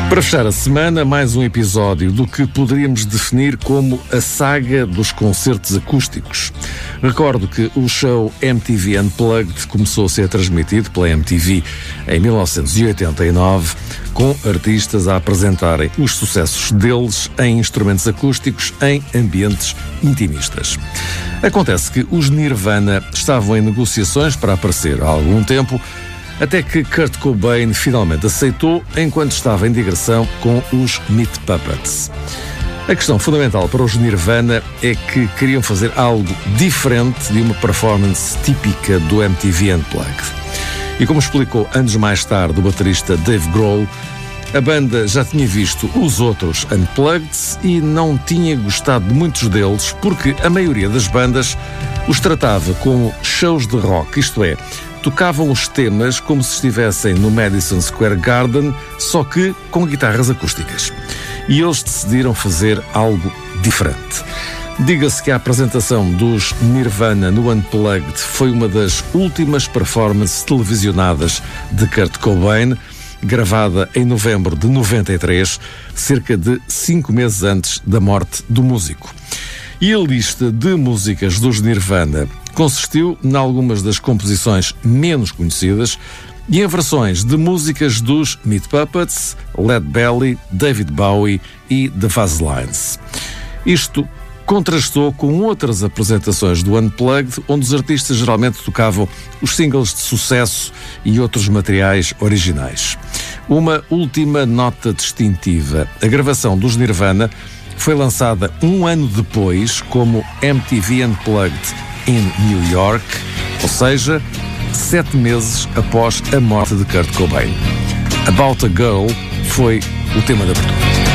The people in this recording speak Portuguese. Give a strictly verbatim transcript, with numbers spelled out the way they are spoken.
Para fechar a semana, mais um episódio do que poderíamos definir como a saga dos concertos acústicos. Recordo que o show M T V Unplugged começou a ser transmitido pela M T V em mil novecentos e oitenta e nove, com artistas a apresentarem os sucessos deles em instrumentos acústicos em ambientes intimistas. Acontece que os Nirvana estavam em negociações para aparecer há algum tempo, até que Kurt Cobain finalmente aceitou enquanto estava em digressão com os Meat Puppets. A questão fundamental para os Nirvana é que queriam fazer algo diferente de uma performance típica do M T V Unplugged. E como explicou anos mais tarde o baterista Dave Grohl, a banda já tinha visto os outros Unplugged e não tinha gostado de muitos deles porque a maioria das bandas os tratava como shows de rock, isto é, tocavam os temas como se estivessem no Madison Square Garden, só que com guitarras acústicas. E eles decidiram fazer algo diferente. Diga-se que a apresentação dos Nirvana no Unplugged foi uma das últimas performances televisionadas de Kurt Cobain, gravada em novembro de noventa e três, cerca de cinco meses antes da morte do músico. E a lista de músicas dos Nirvana consistiu em algumas das composições menos conhecidas e em versões de músicas dos Meat Puppets, Lead Belly, David Bowie e The Vaselines. Isto contrastou com outras apresentações do Unplugged, onde os artistas geralmente tocavam os singles de sucesso e outros materiais originais. Uma última nota distintiva: a gravação dos Nirvana foi lançada um ano depois como M T V Unplugged in New York, ou seja, sete meses após a morte de Kurt Cobain. About a Girl foi o tema da abertura.